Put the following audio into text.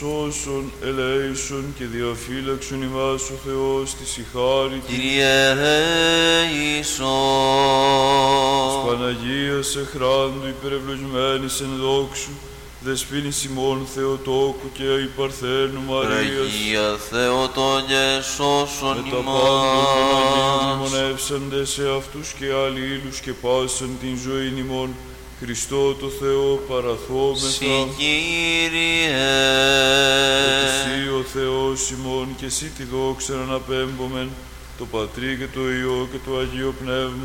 Σώσον, ελέησον και διαφύλαξον ημάς ο Θεός της η χάρη του. Kyrie eleison. Της Παναγίας εχράντου υπερευλογημένης εν δόξου, δεσποίνης ημών Θεοτόκου και η Παρθένου Μαρίας, Αγία Θεοτόκε σώσον με τα πάντων των Αγίων ημάς. μνημονεύσαντε σε αυτούς και αλλήλους και πάσαν την ζωήν ημών, Χριστό το Θεό παραθόμεθα. Συ Κύριε. Ότι Συ ο Θεός ημών και Συ τη δόξα αναπέμπομεν, το Πατρί και το Υιό και το Αγίο Πνεύμα.